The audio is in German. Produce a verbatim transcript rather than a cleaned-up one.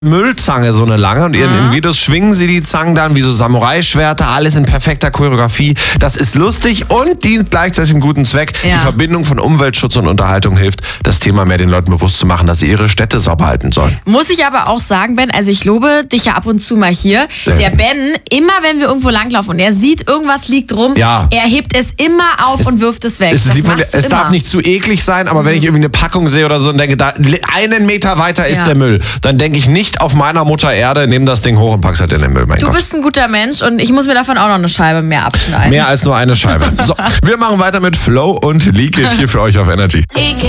Müllzange, so eine lange, und in ihren Videos schwingen sie die Zangen dann wie so Samurai-Schwerter, alles in perfekter Choreografie. Das ist lustig und dient gleichzeitig einem guten Zweck. Ja. Die Verbindung von Umweltschutz und Unterhaltung hilft, das Thema mehr den Leuten bewusst zu machen, dass sie ihre Städte sauber halten sollen. Muss ich aber auch sagen, Ben, also ich lobe dich ja ab und zu mal hier. Sehr Der gut. Ben, immer wenn wir irgendwo langlaufen und er sieht, irgendwas liegt rum, Ja. er hebt es immer auf und wirft es weg. Es, das lieb von dir. machst du Es immer. darf nicht zu eklig sein, aber wenn ich irgendwie eine Packung sehe oder so und denke, da einen Meter weiter ist Ja. der Müll, dann denke ich nicht auf meiner Mutter Erde, nimm das Ding hoch und pack's halt in den Müll. Mein Du Gott. bist ein guter Mensch und ich muss mir davon auch noch eine Scheibe mehr abschneiden. Mehr als nur eine Scheibe. So, wir machen weiter mit Flow und Leak It hier für euch auf Energy. Leak it.